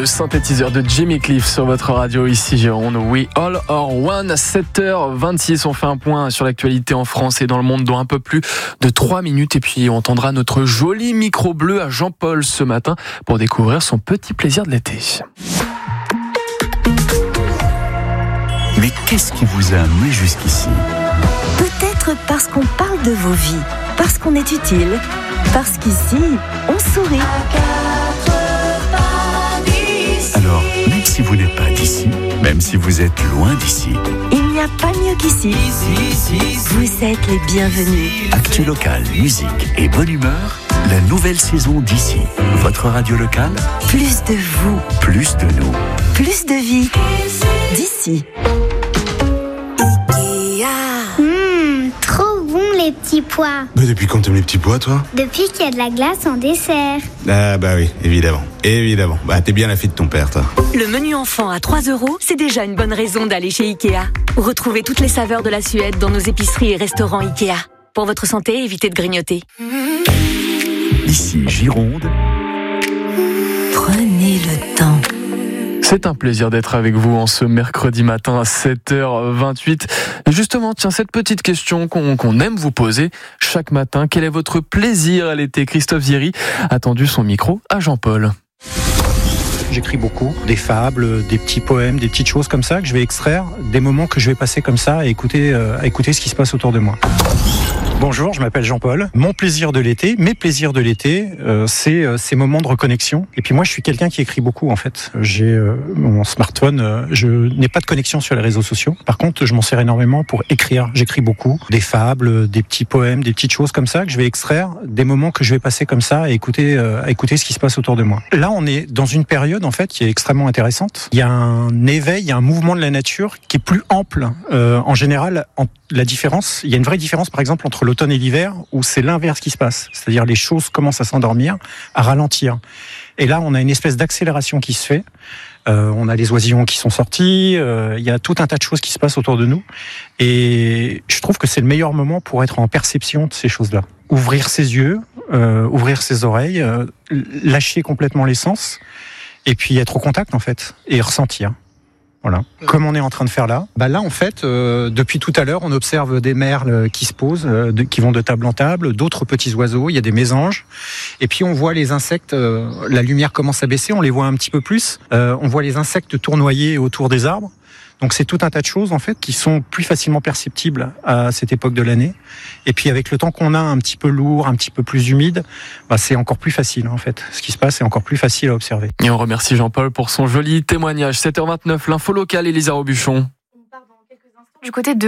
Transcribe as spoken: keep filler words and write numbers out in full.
Le synthétiseur de Jimmy Cliff sur votre radio, ici Gironde. We all are one. sept heures vingt-six, on fait un point sur l'actualité en France et dans le monde dans un peu plus de trois minutes. Et puis on entendra notre joli micro bleu à Jean-Paul ce matin pour découvrir son petit plaisir de l'été. Mais qu'est-ce qui vous a amené jusqu'ici ? Peut-être parce qu'on parle de vos vies, parce qu'on est utile, parce qu'ici, on sourit. Alors, même si vous n'êtes pas d'ici, même si vous êtes loin d'ici, il n'y a pas mieux qu'ici. Vous êtes les bienvenus. Actu local, musique et bonne humeur, la nouvelle saison d'ici. Votre radio locale, Plus de vous, plus de nous. plus de vie. D'ici. Hum, trop bon les petits pois. Mais depuis quand t'aimes les petits pois, toi ? Depuis qu'il y a de la glace en dessert. Ah bah oui, évidemment, évidemment. Bah t'es bien la fille de ton père, toi. Le menu enfant à trois euros, c'est déjà une bonne raison d'aller chez Ikea. Retrouvez toutes les saveurs de la Suède dans nos épiceries et restaurants Ikea. Pour votre santé, évitez de grignoter. Ici Gironde, Prenez le temps. C'est un plaisir d'être avec vous en ce mercredi matin à sept heures vingt-huit. Et justement, tiens, cette petite question qu'on, qu'on aime vous poser chaque matin. Quel est votre plaisir à l'été ? Christophe Zieri a tendu son micro à Jean-Paul. J'écris beaucoup, des fables, des petits poèmes, des petites choses comme ça que je vais extraire, des moments que je vais passer comme ça à écouter, euh, à écouter ce qui se passe autour de moi. Bonjour, je m'appelle Jean-Paul. Mon plaisir de l'été, mes plaisirs de l'été, euh, c'est euh, ces moments de reconnexion. Et puis moi, je suis quelqu'un qui écrit beaucoup en fait. J'ai euh, mon smartphone, euh, je n'ai pas de connexion sur les réseaux sociaux. Par contre, je m'en sers énormément pour écrire. J'écris beaucoup, des fables, des petits poèmes, des petites choses comme ça que je vais extraire, des moments que je vais passer comme ça à écouter, euh, à écouter ce qui se passe autour de moi. Là, on est dans une période en fait qui est extrêmement intéressante. Il y a un éveil, il y a un mouvement de la nature qui est plus ample. Euh, en général, en, la différence, il y a une vraie différence par exemple entre l'automne et l'hiver où c'est l'inverse qui se passe. C'est-à-dire les choses commencent à s'endormir, à ralentir. Et là, on a une espèce d'accélération qui se fait. Euh, on a les oisillons qui sont sortis. Euh, il y a tout un tas de choses qui se passent autour de nous. Et je trouve que c'est le meilleur moment pour être en perception de ces choses-là. Ouvrir ses yeux, euh, ouvrir ses oreilles, euh, lâcher complètement les sens. Et puis être au contact en fait, et ressentir. Voilà. Comme on est en train de faire là. Bah là en fait, euh, depuis tout à l'heure, on observe des merles qui se posent, euh, de, qui vont de table en table, d'autres petits oiseaux, il y a des mésanges. Et puis on voit les insectes, euh, la lumière commence à baisser, on les voit un petit peu plus. Euh, on voit les insectes tournoyer autour des arbres. Donc c'est tout un tas de choses en fait qui sont plus facilement perceptibles à cette époque de l'année. Et puis avec le temps qu'on a un petit peu lourd, un petit peu plus humide, bah c'est encore plus facile en fait. Ce qui se passe est encore plus facile à observer. Et on remercie Jean-Paul pour son joli témoignage. sept heures vingt-neuf, l'info locale, Elisa Robuchon. Du côté de